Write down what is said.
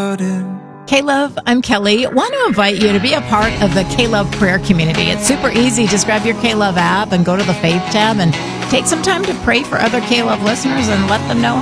garden. K-Love, I'm Kelly. Want to invite you to be a part of the K-Love prayer community. It's super easy. Just grab your K-Love app and go to the Faith tab and take some time to pray for other K-Love listeners and let them know